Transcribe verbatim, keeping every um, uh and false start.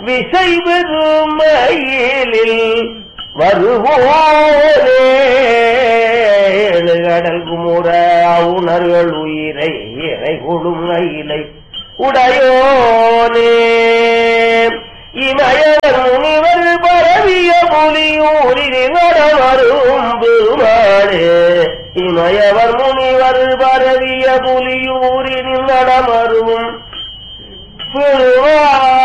விசை பெருமயிலில் வருவோரே கடல் குமுற உணர்கள் உயிரை இறை கொடும் அயிலை உடையோனே இமயவர் முனிவர் பரவிய புலியூரில் நடவரும் பெருமாளே இமயவர் முனிவர் பரவிய புலியூரில் நடமரும் பெருமாள்